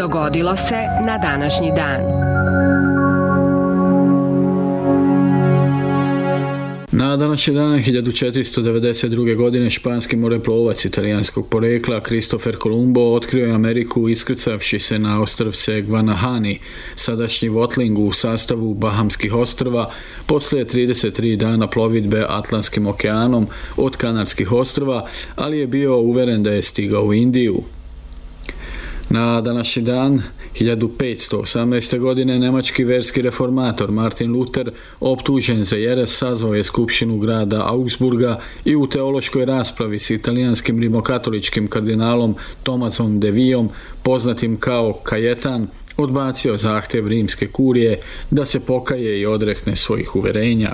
Dogodilo se na današnji dan. Na današnji dan 1492. godine španski moreplovac italijanskog porekla Kristofer Kolumbo otkrio je Ameriku iskrcavši se na ostrvce Guanahani, sadašnji Watling u sastavu Bahamskih ostrva, poslije 33 dana plovidbe Atlantskim okeanom od Kanarskih ostrva, ali je bio uveren da je stigao u Indiju. Na današnji dan 1518. godine njemački verski reformator Martin Luther, optužen za jeres, sazvao je skupštinu grada Augsburga i u teološkoj raspravi s italijanskim rimokatoličkim kardinalom Tomasom de Viom, poznatim kao Kajetan, odbacio zahtjev rimske kurije da se pokaje i odrekne svojih uverenja.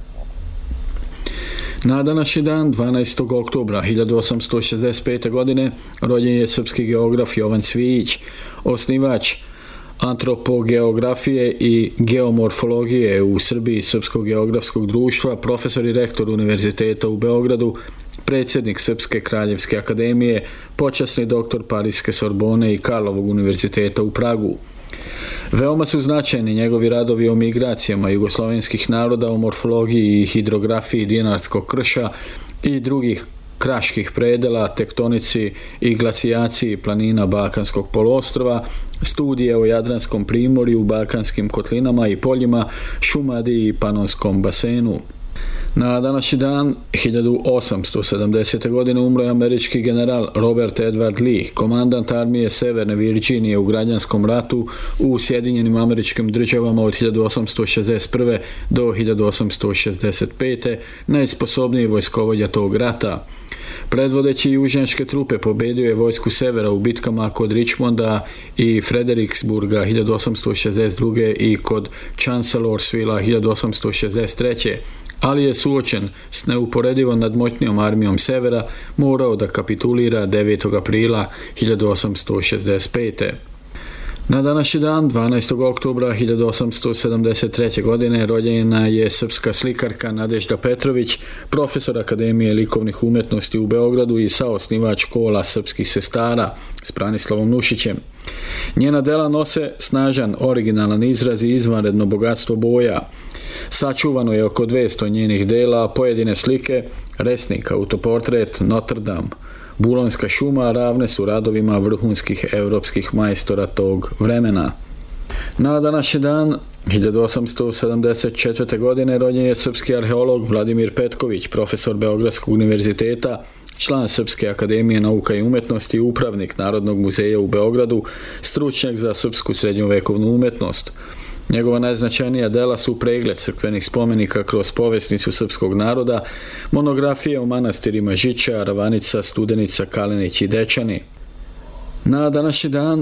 Na današnji dan, 12. oktobra 1865. godine, rođen je srpski geograf Jovan Cvijić, osnivač antropogeografije i geomorfologije u Srbiji Srpskog geografskog društva, profesor i rektor Univerziteta u Beogradu, predsjednik Srpske kraljevske akademije, počasni doktor Parijske Sorbone i Karlovog univerziteta u Pragu. Veoma su značajni njegovi radovi o migracijama jugoslovenskih naroda, o morfologiji i hidrografiji Dinarskog krša i drugih kraških predela, tektonici i glacijaciji planina Balkanskog poluostrva, studije o Jadranskom primorju, Balkanskim kotlinama i poljima, Šumadiji i Panonskom basenu. Na današnji dan 1870. godine umro je američki general Robert Edward Lee, komandant armije Severne Virginije u građanskom ratu u Sjedinjenim Američkim Državama od 1861. do 1865. najsposobniji vojskovođa tog rata. Predvodeći južnjačke trupe pobedio je vojsku Severa u bitkama kod Richmonda i Fredericksburga 1862. i kod Chancellorsvilla 1863. ali je suočen s neuporedivo nadmoćnijom armijom Severa morao da kapitulira 9. aprila 1865. Na današnji dan, 12. oktobra 1873. godine, rođena je srpska slikarka Nadežda Petrović, profesor Akademije likovnih umjetnosti u Beogradu i saosnivač škola srpskih sestara s Branislavom Nušićem. Njena dela nose snažan, originalan izraz i izvanredno bogatstvo boja. Sačuvano je oko 200 njenih dela, pojedine slike, resnik, autoportret, Notre Dame, Bulonjska šuma ravne su radovima vrhunskih europskih majstora tog vremena. Na današnji dan 1874. godine rođen je srpski arheolog Vladimir Petković, profesor Beogradskog univerziteta, član Srpske akademije nauka i umjetnosti, upravnik Narodnog muzeja u Beogradu, stručnjak za srpsku srednjovekovnu umjetnost. Njegova najznačajnija dela su pregled crkvenih spomenika kroz povjesnicu srpskog naroda, monografije o manastirima Žiča, Ravanica, Studenica, Kalenić i Dečani. Na današnji dan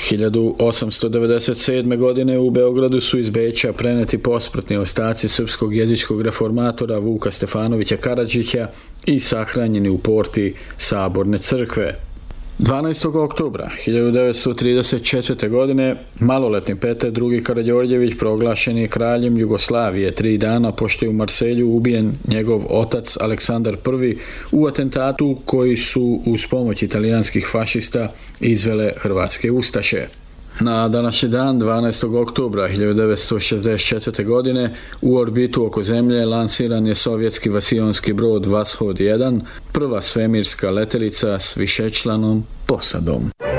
1897. godine u Beogradu su iz Beča preneti posmrtni ostaci srpskog jezičkog reformatora Vuka Stefanovića Karadžića i sahranjeni u porti Saborne crkve. 12. oktobra 1934. godine maloletni Petar II. Karađorđević proglašen je kraljem Jugoslavije 3 dana pošto je u Marselju ubijen njegov otac Aleksandar I u atentatu koji su uz pomoć italijanskih fašista izvele hrvatske ustaše. Na današnji dan, 12. oktobra 1964. godine, u orbitu oko Zemlje lansiran je sovjetski vasionski brod Vashod 1, prva svemirska letelica s višečlanom posadom.